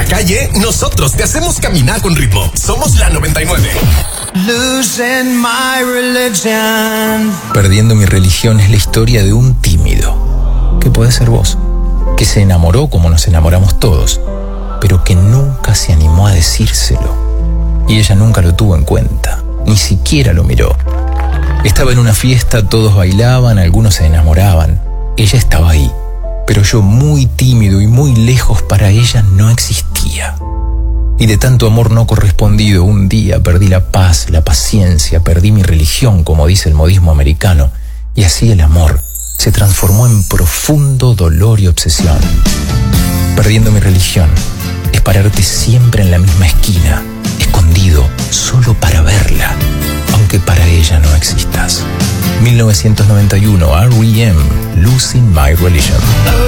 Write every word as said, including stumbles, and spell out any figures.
calle, nosotros te hacemos caminar con ritmo. Somos la noventa y nueve. Losing my religion. Perdiendo mi religión es la historia de un tímido, que puede ser vos, que se enamoró como nos enamoramos todos, pero que nunca se animó a decírselo. Y ella nunca lo tuvo en cuenta, ni siquiera lo miró. Estaba en una fiesta, todos bailaban, algunos se enamoraban. Ella estaba ahí, pero yo, muy tímido y muy lejos, para ella no existía. Y de tanto amor no correspondido, un día perdí la paz, la paciencia, perdí mi religión, como dice el modismo americano, y así el amor se transformó en profundo dolor y obsesión. Perdiendo mi religión es pararte siempre en la misma esquina, escondido, solo para verla, aunque para ella no existas. mil novecientos noventa y uno, R E M, Losing My Religion.